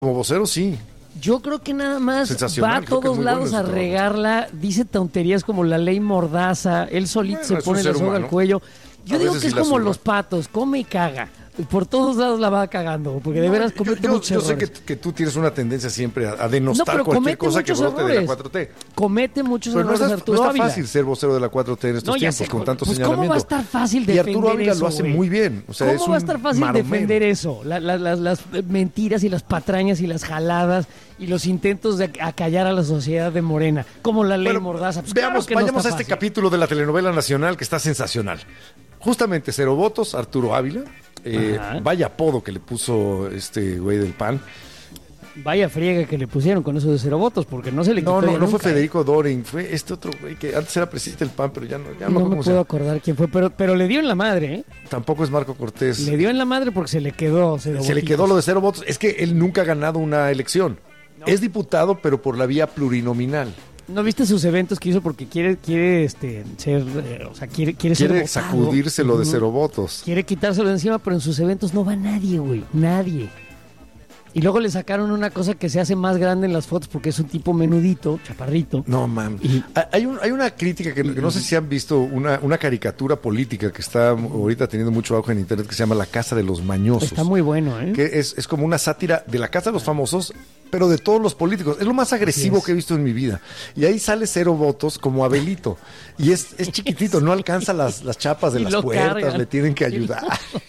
Como vocero, sí. Yo creo que nada más va a todos lados a bueno regarla, dice tonterías como la ley Mordaza, él solito se pone la soga al cuello. Yo digo que es como los patos, come y caga. Por todos lados la va cagando, porque de veras comete muchos errores. Yo sé que tú tienes una tendencia siempre a denostar cualquier cosa que brote de la 4T. Comete muchos errores Arturo Ávila. No está fácil ser vocero de la 4T en estos tiempos, con tanto señalamiento. ¿Cómo va a estar fácil defender eso? Y Arturo Ávila lo hace muy bien. O sea, ¿Cómo va a estar fácil defender eso? Las mentiras y las patrañas y las jaladas y los intentos de acallar a la sociedad de Morena, como la ley Mordaza. Pues vayamos a este capítulo de la telenovela nacional que está sensacional. Justamente, cero votos, Arturo Ávila. Vaya apodo que le puso este güey del PAN. Vaya friega que le pusieron con eso de cero votos, porque no se le quitó. No fue Federico Doring, fue este otro güey que antes era presidente del PAN, pero ya no me puedo acordar quién fue, pero le dio en la madre, ¿eh? Tampoco es Marco Cortés. Le dio en la madre porque se le quedó Se le quedó lo de cero votos. Es que él nunca ha ganado una elección. No. Es diputado, pero por la vía plurinominal. ¿No viste sus eventos que hizo porque quiere ser, o sea, quiere ser sacudírselo de cero votos? Quiere quitárselo de encima, pero en sus eventos no va nadie, güey, nadie. Y luego le sacaron una cosa que se hace más grande en las fotos porque es un tipo menudito, chaparrito. No, man. Hay una crítica que no sé si han visto, una caricatura política que está ahorita teniendo mucho auge en internet que se llama La Casa de los Mañosos. Está muy bueno, ¿eh? Que es como una sátira de la Casa de los Famosos, pero de todos los políticos. Es lo más agresivo que he visto en mi vida. Y ahí sale cero votos como Abelito. Y es chiquitito, no alcanza las chapas de las puertas, cargan. Le tienen que ayudar.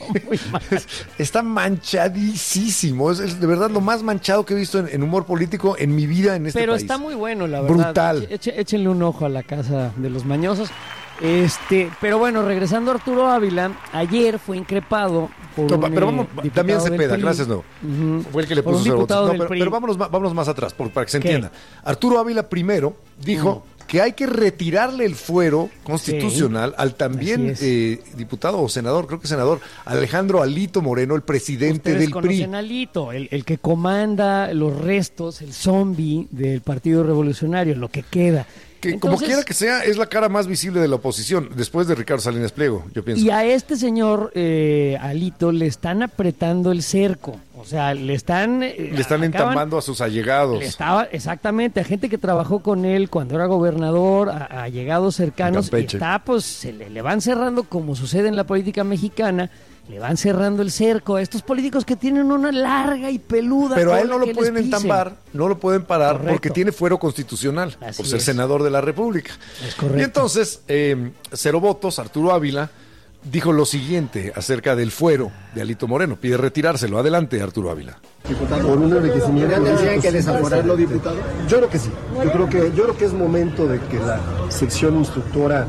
Está manchadísimo. Es de verdad lo más manchado que he visto en humor político en mi vida en este país. Pero está muy bueno, la verdad. Brutal. Échenle un ojo a La Casa de los Mañosos. Pero bueno, regresando a Arturo Ávila, ayer fue increpado por también Cepeda, gracias, no. Fue el que le puso cero votos. Pero vámonos más atrás, para que se entienda. Arturo Ávila primero dijo que hay que retirarle el fuero constitucional al también diputado o senador, creo que senador, Alejandro Alito Moreno, el presidente del PRI. Alito, el que comanda los restos, el zombie del Partido Revolucionario, lo que queda. Que entonces, como quiera que sea, es la cara más visible de la oposición, después de Ricardo Salinas Pliego, yo pienso. Y a este señor Alito le están apretando el cerco, o sea, le están entambando a sus allegados. Exactamente, a gente que trabajó con él cuando era gobernador, a allegados cercanos, y le van cerrando, como sucede en la política mexicana, le van cerrando el cerco a estos políticos que tienen una larga y peluda. Pero a él no lo pueden entambar, no lo pueden parar. Correcto. Porque tiene fuero constitucional por ser senador de la República. Es correcto. Y entonces, cero votos, Arturo Ávila dijo lo siguiente acerca del fuero de Alito Moreno. Pide retirárselo. Adelante, Arturo Ávila. Por un enriquecimiento. ¿Ya tendrían que desaforarlo, diputado? Yo creo que sí. Yo creo que es momento de que la sección instructora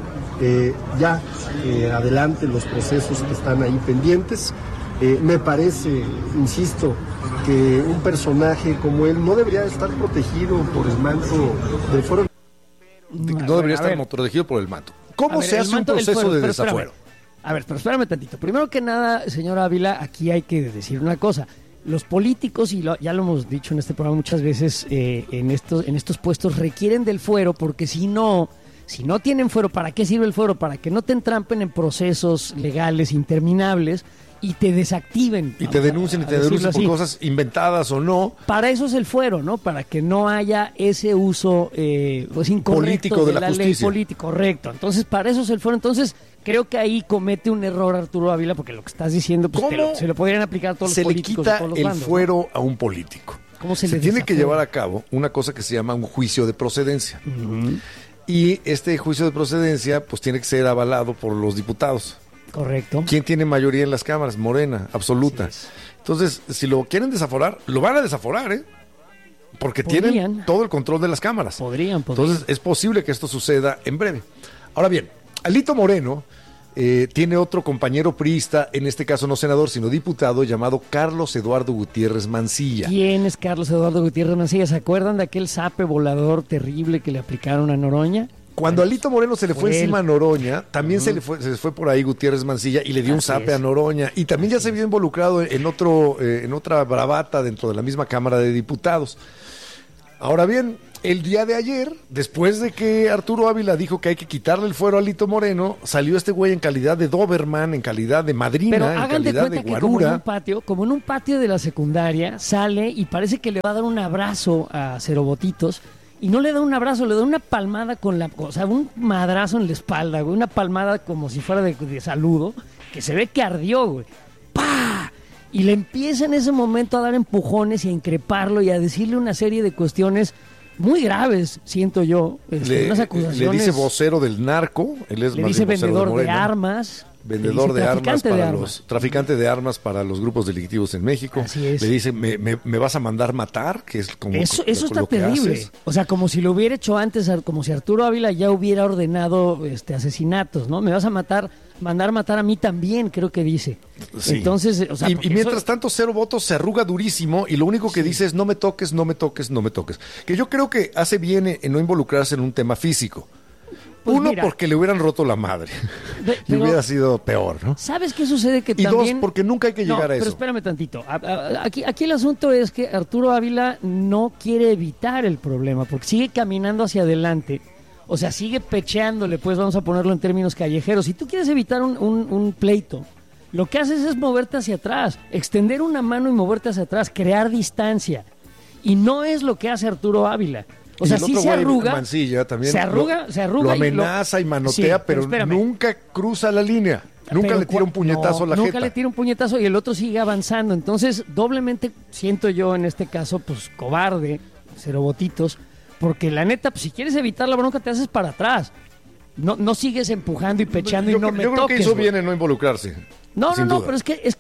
adelante los procesos que están ahí pendientes. Me parece, insisto, que un personaje como él no debería estar protegido por el manto del fuero. No debería estar protegido por el manto. ¿Cómo se hace un proceso de desafuero? Pero espérame tantito. Primero que nada, señor Ávila, aquí hay que decir una cosa. Los políticos, y ya lo hemos dicho en este programa muchas veces, en estos puestos requieren del fuero porque si no tienen fuero, ¿para qué sirve el fuero? Para que no te entrampen en procesos legales interminables y te desactiven. Y te denuncien por cosas inventadas o no. Para eso es el fuero, ¿no? Para que no haya ese uso incorrecto político de la ley justicia. Político, correcto. Entonces, para eso es el fuero. Entonces, creo que ahí comete un error Arturo Ávila, porque lo que estás diciendo, pues se lo podrían aplicar a todos los políticos. Se le quita todos los el bandos, fuero, ¿no? a un político. ¿Cómo se tiene que llevar a cabo una cosa que se llama un juicio de procedencia. Uh-huh. Y este juicio de procedencia pues tiene que ser avalado por los diputados. Correcto. ¿Quién tiene mayoría en las cámaras? Morena, absoluta. Entonces, si lo quieren desaforar, lo van a desaforar, porque tienen todo el control de las cámaras. Podrían. Entonces, es posible que esto suceda en breve. Ahora bien, Alito Moreno tiene otro compañero priista, en este caso no senador, sino diputado, llamado Carlos Eduardo Gutiérrez Mancilla. ¿Quién es Carlos Eduardo Gutiérrez Mancilla? ¿Se acuerdan de aquel zape volador terrible que le aplicaron a Noroña? Cuando a Alito Moreno se le fue encima a Noroña, también se fue por ahí Gutiérrez Mancilla y le dio un zape a Noroña. Y también ya se vio involucrado en otra bravata dentro de la misma Cámara de Diputados. Ahora bien, el día de ayer, después de que Arturo Ávila dijo que hay que quitarle el fuero a Alito Moreno, salió este güey en calidad de Doberman, en calidad de madrina, Pero en hagan de calidad cuenta de que guarura. como en un patio de la secundaria, sale y parece que le va a dar un abrazo a Cerobotitos. Y no le da un abrazo, le da una palmada o sea, un madrazo en la espalda, güey, una palmada como si fuera de saludo, que se ve que ardió, güey. ¡Pah! Y le empieza en ese momento a dar empujones y a increparlo y a decirle una serie de cuestiones muy graves, siento yo, unas acusaciones. Le dice vocero del narco, él es le más dice bien vocero vendedor de Morena. armas. Vendedor de armas traficante para de los armas. traficante de armas para los grupos delictivos en México. Así es. Le dice, ¿me vas a mandar matar? Que es como Eso está lo que terrible. haces. O sea, como si lo hubiera hecho antes, como si Arturo Ávila ya hubiera ordenado asesinatos, ¿no? Me vas a mandar matar a mí también, creo que dice. Sí. Entonces, o sea, y porque mientras tanto, Cero Votos se arruga durísimo y lo único que dice es no me toques, no me toques, no me toques. Que yo creo que hace bien en no involucrarse en un tema físico. Pues Uno, mira, porque le hubieran roto la madre. Y pero- hubiera sido peor, ¿no? ¿Sabes qué sucede? Que Y también... dos, porque nunca hay que llegar a Pero eso. espérame tantito. Aquí el asunto es que Arturo Ávila no quiere evitar el problema, porque sigue caminando hacia adelante. O sea, sigue pecheándole, pues vamos a ponerlo en términos callejeros. Si tú quieres evitar un pleito, lo que haces es moverte hacia atrás, extender una mano y moverte hacia atrás, crear distancia. Y no es lo que hace Arturo Ávila. O Y sea, el sí otro se güey, arruga. Mancilla, también se arruga. Lo amenaza y manotea, Sí, pero espérame. nunca cruza la línea. Nunca Pero le tira un puñetazo a la nunca jeta. le tira un puñetazo y el otro sigue avanzando. Entonces, doblemente siento yo en este caso, pues cobarde, Cerobotitos, porque la neta, pues si quieres evitar la bronca, te haces para atrás. No sigues empujando y pechando y no me yo creo toques. que hizo güey. bien en no involucrarse. No, sin no, duda. pero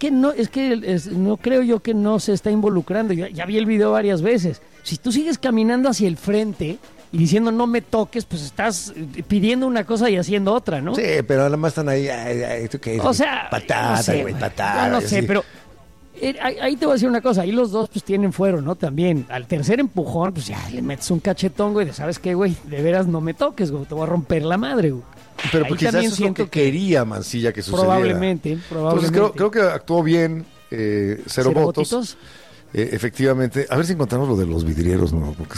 no creo yo que no se está involucrando. Yo ya vi el video varias veces. Si tú sigues caminando hacia el frente y diciendo no me toques, pues estás pidiendo una cosa y haciendo otra, ¿no? Sí, pero nada más están ahí. Ay, ¿esto qué es? O sea, patada, no sé, güey, ya patada. no y sé, así. pero ahí te voy a decir una cosa, ahí los dos pues tienen fuero, ¿no? También, al tercer empujón, pues ya le metes un cachetón, güey, de ¿sabes qué, güey? De veras no me toques, güey, te voy a romper la madre, güey. Pero Ahí pues, quizás también eso es lo siento que quería Mancilla que sucediera. Probablemente. Entonces creo que actuó bien, Cero Votos. Votitos. Efectivamente. A ver si encontramos lo de los vidrieros, ¿no? Porque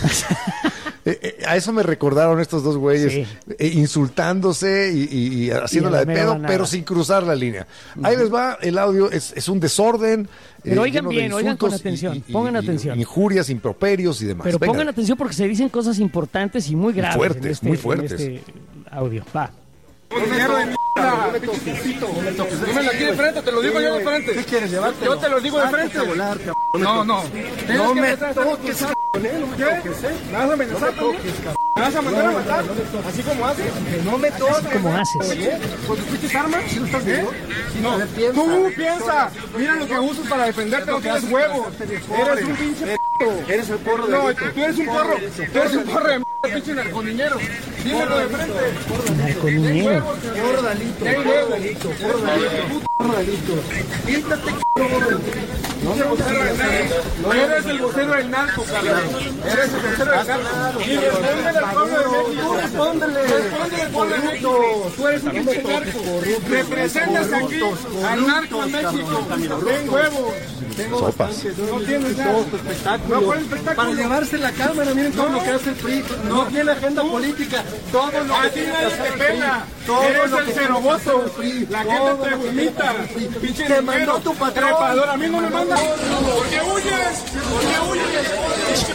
a eso me recordaron estos dos güeyes, Sí. Insultándose y haciéndola Y a de la mera pedo, nada. pero sin cruzar la línea. Ahí les va, el audio es un desorden. Pero oigan lleno de bien, oigan con insultos atención, pongan atención. Injurias, improperios y demás. Pero Venga. pongan atención porque se dicen cosas importantes y muy graves fuertes, muy fuertes. en este audio. Va. Dinero de mierda. Dímelo aquí de frente, te lo digo yo de frente. ¿Qué quieres llevarte? Yo te lo digo de frente. No. No me toques, ¿Qué? ¿Me vas a amenazar también? ¿Me vas a mandar a matar? ¿Así como haces? no me toques. ¿Cómo haces? ¿Con tus pinches armas? ¿Sí lo estás viendo? No, tú piensa. Mira lo que usas para defenderte, no tienes huevos. Eres un pinche p***. Eres el porro de No, Alito. tú eres un porro. Tú eres un porro de mierda, pinche narconiñero. Dímelo de frente. Narconiñero. Porro de Alito, Ten porro huevos. de Alito, porro de Alito, porro de Alito. Quítate, no me No eres el vocero del narco, cabrón. Eres el vocero del narco. Y respóndele al pueblo de México. Respóndele al pueblo de México. Tú eres un pinche narco. Representas aquí al narco en México. Ten huevos. Sopas. No tienes nada. espectáculo. No, ¿cuál espectáculo? Para llevarse la cámara, miren todo lo que hace el PRI. No tiene agenda política. Todo lo A que ti tiene que nadie hacer te el PRI. pela. Todo Eres lo el que ceroboto. tiene que hacer el PRI. La Todo gente te lo que vomita. tiene que hacer el PRI. Pinche Te dinero. mandó tu patrón. Trepador. A mí no me manda. ¿Por qué huyes? ¿Por qué huyes?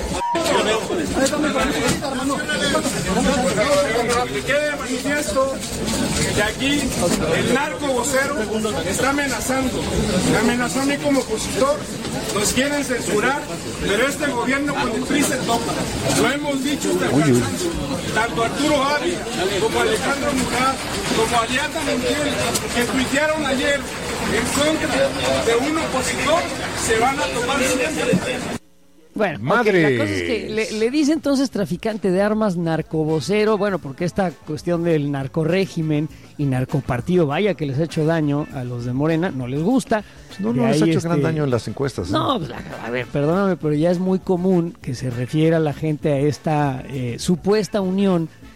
Que quede manifiesto que aquí el narco vocero está amenazando. Me amenazó a mí como opositor. Nos quieren censurar, pero este gobierno con el PRI se topa. Lo hemos dicho hasta el cansancio. Tanto Arturo Ávila como Alejandro Murat, como Aliata Montiel, que tuitearon ayer en contra de un opositor, se van a tomar siempre. Bueno, Madre. ok, la cosa es que le dice entonces traficante de armas, narcovocero, bueno, porque esta cuestión del narcorrégimen y narcopartido, vaya que les ha hecho daño a los de Morena, no les gusta. No De les ha ahí, hecho gran daño en las encuestas. No, pues, a ver, perdóname, pero ya es muy común que se refiera la gente a esta supuesta unión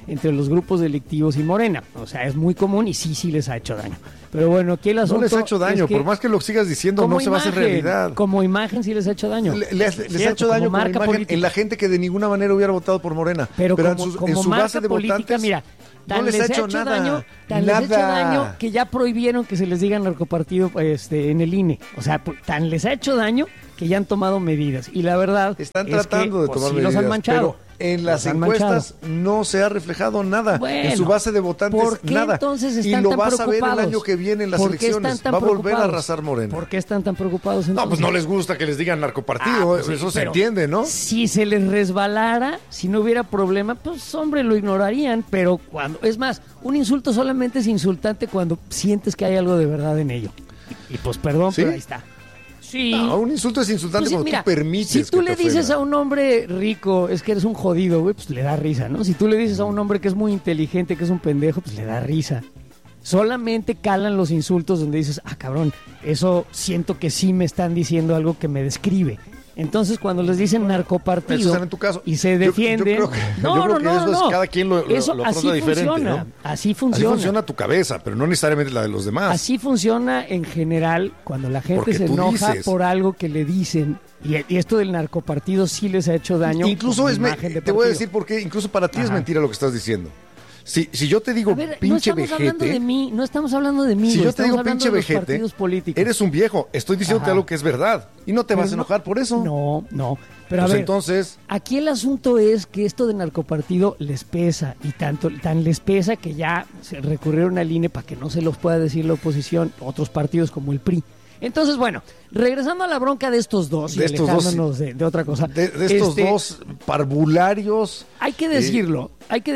entre los grupos delictivos y Morena. O sea, es muy común y sí les ha hecho daño. Pero bueno, aquí el asunto no les ha hecho daño, es que por más que lo sigas diciendo, no se va a hacer realidad. Como imagen sí les ha hecho daño. Les ha hecho daño como imagen política. En la gente que de ninguna manera hubiera votado por Morena. Pero como, en su base de política, votantes, mira, tan les ha hecho daño, les ha hecho daño que ya prohibieron que se les diga narcopartido en el INE. O sea, tan les ha hecho daño que ya han tomado medidas. Y la verdad están tratando de tomar medidas, los han manchado. Pero en las encuestas no se ha reflejado nada. Bueno, en su base de votantes, ¿por qué nada. Entonces están y lo tan vas a ver preocupados? el año que viene en las elecciones. Va a volver a arrasar Morena. ¿Por qué están tan preocupados entonces? No, pues no les gusta que les digan narcopartido. Pues eso se entiende, ¿no? Si se les resbalara, si no hubiera problema, pues hombre, lo ignorarían. Pero cuando, es más, un insulto solamente es insultante cuando sientes que hay algo de verdad en ello. Y pues perdón, ¿sí? Pero ahí está. Sí. No, un insulto es insultante cuando tú permites. Si tú que le dices a un hombre rico, es que eres un jodido, güey, pues le da risa, ¿no? Si tú le dices a un hombre que es muy inteligente, que es un pendejo, pues le da risa. Solamente calan los insultos donde dices, cabrón, eso siento que sí me están diciendo algo que me describe. Entonces, cuando les dicen narcopartido en tu caso. Y se defienden... Yo creo que eso es cada quien lo afronta diferente, ¿no? Así funciona. Así funciona tu cabeza, pero no necesariamente la de los demás. Así funciona en general cuando la gente se enoja por algo que le dicen. Y esto del narcopartido sí les ha hecho daño. Incluso te voy a decir por qué, incluso para ti es mentira lo que estás diciendo. Si yo te digo pinche vejete... No estamos hablando de mí. Si yo te digo pinche vejete, eres un viejo. Estoy diciéndote algo que es verdad. Y no te vas a enojar por eso. No. Pero pues entonces... Aquí el asunto es que esto de narcopartido les pesa. Y tan les pesa que ya se recurrieron al INE para que no se los pueda decir la oposición, otros partidos como el PRI. Entonces, bueno, regresando a la bronca de estos dos y alejándonos de otra cosa. De estos dos parvularios. Hay que decirlo.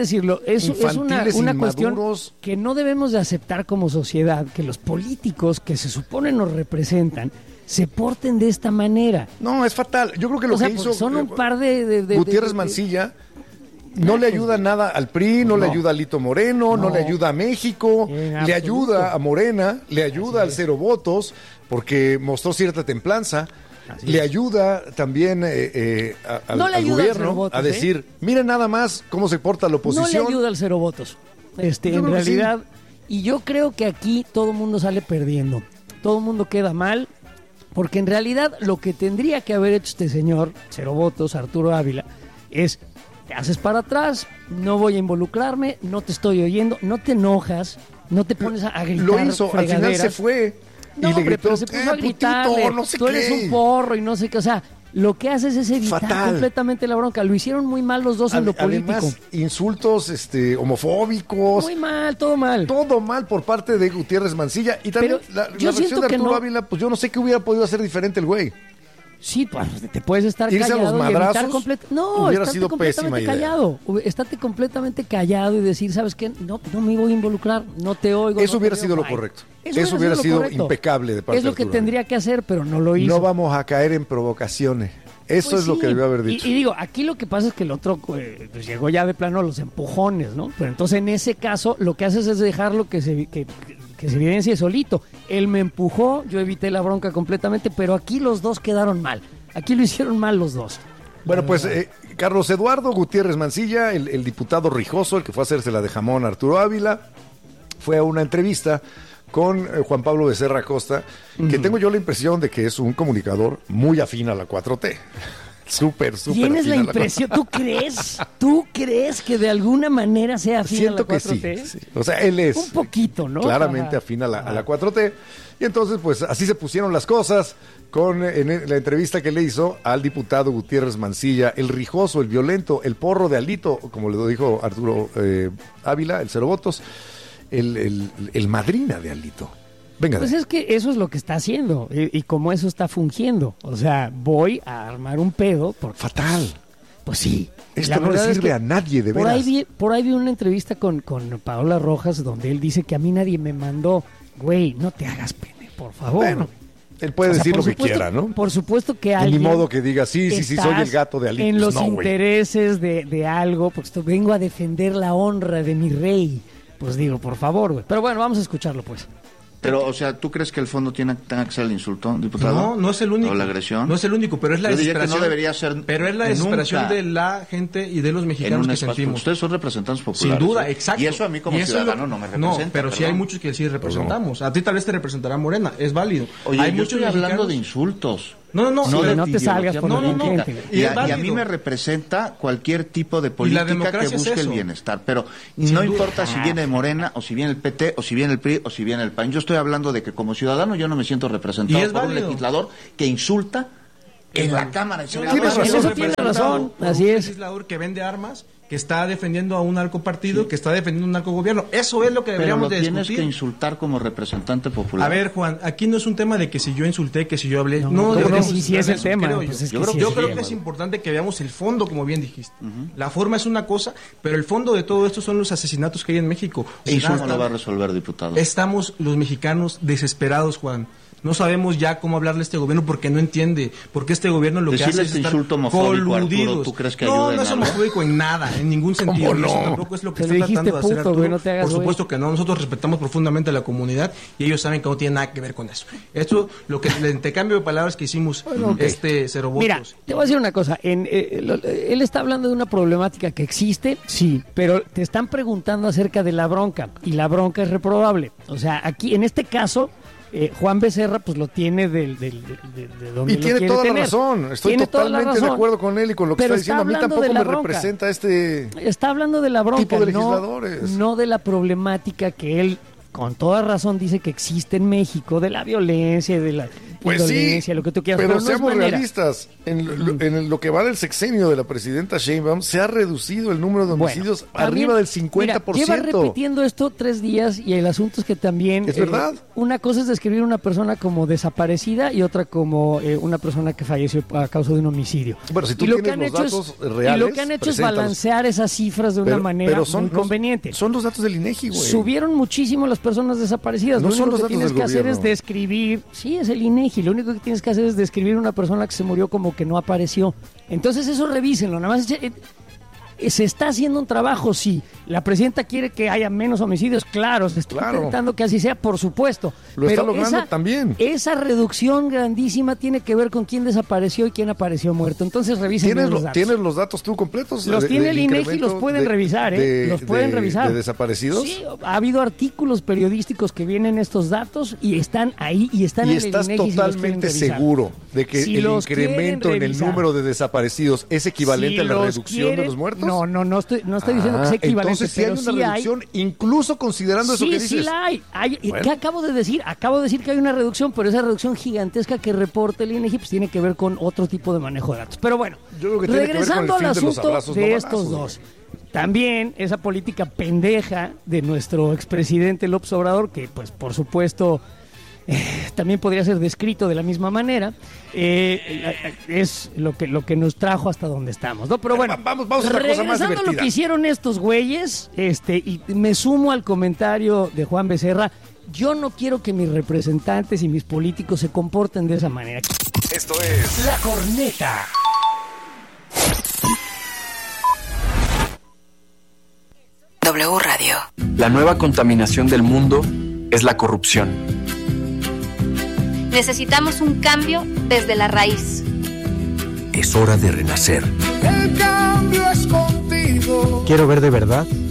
Es una cuestión que no debemos de aceptar como sociedad, que los políticos que se supone nos representan se porten de esta manera. No, es fatal. Yo creo que lo que hizo son un par de Gutiérrez Mancilla no le ayuda nada al PRI, no le ayuda a Lito Moreno, no le ayuda a México, le ayuda a Morena, le ayuda al cero votos, porque mostró cierta templanza. Le ayuda también al gobierno a decir, miren nada más cómo se porta la oposición. No le ayuda al cero votos. En realidad, y yo creo que aquí todo el mundo sale perdiendo. Todo el mundo queda mal, porque en realidad lo que tendría que haber hecho este señor, cero votos, Arturo Ávila, es... Te haces para atrás, no voy a involucrarme, no te estoy oyendo, no te enojas, no te pones a gritar. Lo hizo, al final se fue. No, y le gritó, pero se puso a gritarle, putito, no sé tú eres un porro y no sé qué, o sea, lo que haces es evitar completamente la bronca. Lo hicieron muy mal los dos en lo político. Además, insultos homofóbicos. Muy mal, todo mal. Todo mal por parte de Gutiérrez Mancilla. Y también la versión de Arturo Ávila, pues yo no sé qué hubiera podido hacer diferente el güey. Sí, pues te puedes estar irse callado a los madrazos, no, hubiera sido pésima callado. Estate completamente callado y decir, ¿sabes qué? No me voy a involucrar, no te oigo. Eso hubiera sido lo correcto. Eso hubiera sido impecable de parte de Arturo. Es lo que tendría que hacer, pero no lo hizo. No vamos a caer en provocaciones. Eso es lo que debió haber dicho. Y digo, aquí lo que pasa es que el otro pues llegó ya de plano a los empujones, ¿no? Pero entonces en ese caso lo que haces es dejarlo que se evidencie solito. Él me empujó, yo evité la bronca completamente, pero aquí los dos quedaron mal. Aquí lo hicieron mal los dos. Bueno, pues Carlos Eduardo Gutiérrez Mancilla, el diputado rijoso, el que fue a hacerse la de jamón a Arturo Ávila, fue a una entrevista con Juan Pablo Becerra Costa, que tengo yo la impresión de que es un comunicador muy afín a la 4T. Súper ¿Tienes la impresión? ¿Tú crees que de alguna manera sea afín a la 4T? Siento que sí. O sea, él es un poquito, ¿no? Claramente afín a la 4T. Y entonces, pues, así se pusieron las cosas en la entrevista que le hizo al diputado Gutiérrez Mancilla, el rijoso, el violento, el porro de Alito, como le dijo Arturo Ávila, el cero votos, el madrina de Alito. Venga. Pues es que eso es lo que está haciendo y como eso está fungiendo. O sea, voy a armar un pedo. Fatal. Pues sí. Esto no le sirve a nadie, de veras. Por ahí vi una entrevista con Paola Rojas donde él dice que a mí nadie me mandó. Güey, no te hagas pene, por favor. Bueno, él puede decir lo que quiera, ¿no? Por supuesto que alguien... Ni modo que diga, sí, soy el gato de Alito. En los intereses de algo, porque vengo a defender la honra de mi rey. Pues digo, por favor, güey. Pero bueno, vamos a escucharlo, pues. Pero, o sea, ¿tú crees que el fondo tenga que ser el insulto, diputado? No es el único. ¿O la agresión? No es el único, pero es la desesperación. Que no debería ser. Pero es la desesperación de la gente y de los mexicanos que sentimos. Ustedes son representantes populares. Sin duda, exacto. Y eso a mí como ciudadano no me representa. No, pero sí hay muchos que sí representamos. A ti tal vez te representará Morena, es válido. Oye, hay yo muchos estoy hablando mexicanos... de insultos. No te salgas por la tangente. Y a mí me representa cualquier tipo de política que busque el bienestar, pero no importa si viene de Morena, o si viene el PT, o si viene el PRI, o si viene el PAN. Yo estoy hablando de que como ciudadano yo no me siento representado por un legislador que insulta en la Cámara de Senadores. Eso tiene razón, así es. Un legislador que vende armas, que está defendiendo a un narcopartido, que está defendiendo un narcogobierno. Eso es lo que deberíamos de discutir. Pero tienes que insultar como representante popular. A ver, Juan, aquí no es un tema de que si yo insulté, que si yo hablé. No, sí es el tema. Yo creo que es importante que veamos el fondo, como bien dijiste. La forma es una cosa, pero el fondo de todo esto son los asesinatos que hay en México. Eso no lo va a resolver, diputado. Estamos los mexicanos desesperados, Juan. No sabemos ya cómo hablarle a este gobierno porque no entiende, porque este gobierno lo que hace es estar coludidos. ¿Tú crees que no es homofóbico en nada, en ningún sentido. No? Eso tampoco es lo que está tratando de hacer Arturo. No te hagas por supuesto que no, nosotros respetamos profundamente a la comunidad y ellos saben que no tiene nada que ver con eso. Esto, lo que el intercambio de palabras que hicimos, cero votos. Mira, te voy a decir una cosa, él está hablando de una problemática que existe, sí, pero te están preguntando acerca de la bronca, y la bronca es reprobable. O sea, aquí, en este caso... Juan Becerra pues lo tiene de donde y lo tiene toda tener. La razón, estoy totalmente de acuerdo con él y con lo que está diciendo. A mí tampoco me representa está hablando de la bronca, tipo de legisladores. No de la problemática que él con toda razón dice que existe en México, de la violencia, de la indolencia, lo que tú quieras. Pero seamos realistas, en lo que va del sexenio de la presidenta Sheinbaum, se ha reducido el número de homicidios arriba del 50%. Mira, lleva repitiendo esto 3 días y el asunto es que también... Es verdad. Una cosa es describir a una persona como desaparecida y otra como una persona que falleció a causa de un homicidio. Bueno, si tú tienes los datos reales... Y lo que han hecho es balancear esas cifras de una manera muy conveniente. Son los datos del INEGI, güey. Subieron muchísimo las personas desaparecidas. No lo único son los que datos tienes del que hacer gobierno. es describir, sí, es el INEGI, lo único que tienes que hacer es describir una persona que se murió como que no apareció. Entonces eso revísenlo, nada más se está haciendo un trabajo, sí. La presidenta quiere que haya menos homicidios, claro, se está intentando que así sea, por supuesto. Lo está logrando también. Esa reducción grandísima tiene que ver con quién desapareció y quién apareció muerto. Entonces revisen los datos. ¿Tienes los datos tú completos? Los tiene el INEGI, los pueden revisar, los pueden revisar. ¿De desaparecidos? Sí, ha habido artículos periodísticos que vienen estos datos y están ahí y están en el INEGI. ¿Y estás totalmente seguro de que el incremento en el número de desaparecidos es equivalente a la reducción de los muertos? No estoy diciendo que sea equivalente. Entonces, si hay una reducción, incluso considerando eso que dices. Sí, la hay. Bueno. ¿Qué acabo de decir? Acabo de decir que hay una reducción, pero esa reducción gigantesca que reporta el INEGI pues tiene que ver con otro tipo de manejo de datos. Pero bueno, regresando al asunto de estos dos. También esa política pendeja de nuestro expresidente López Obrador, que pues por supuesto... también podría ser descrito de la misma manera, es lo que nos trajo hasta donde estamos, ¿no? Pero bueno, vamos a otra cosa más divertida. Lo que hicieron estos güeyes, y me sumo al comentario de Juan Becerra, yo no quiero que mis representantes y mis políticos se comporten de esa manera. Esto es La Corneta. W Radio. La nueva contaminación del mundo es la corrupción. Necesitamos un cambio desde la raíz. Es hora de renacer. El cambio es contigo. Quiero ver de verdad